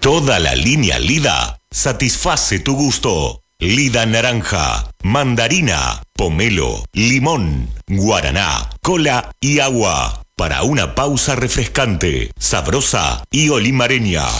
Toda la línea Lida satisface tu gusto. Lida naranja, mandarina, pomelo, limón, guaraná, cola y agua. Para una pausa refrescante, sabrosa y olimareña.